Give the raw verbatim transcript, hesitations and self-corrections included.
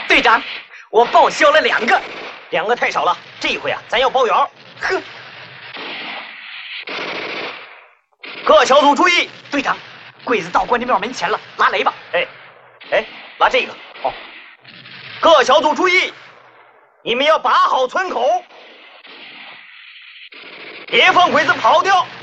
队长，我报销了两个， 两个太少了，这一回啊，咱要包圆。 呵， 各小组注意， 队长，鬼子到关帝庙门前了，拉雷吧。 哎，哎，拉这个。哦，各小组注意，你们要把好村口，别放鬼子跑掉。